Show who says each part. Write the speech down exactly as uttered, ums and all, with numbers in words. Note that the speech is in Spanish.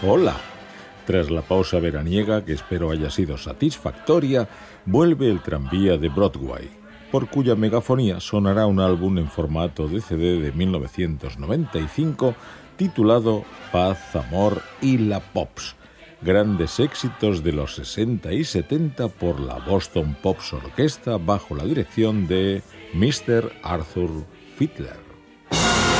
Speaker 1: Hola. Tras la pausa veraniega, que espero haya sido satisfactoria, vuelve el tranvía de Broadway, por cuya megafonía sonará un álbum en formato de C D de mil novecientos noventa y cinco titulado Paz, Amor y la Pops, grandes éxitos de los sesenta y setenta por la Boston Pops Orquesta bajo la dirección de mister Arthur Fiedler.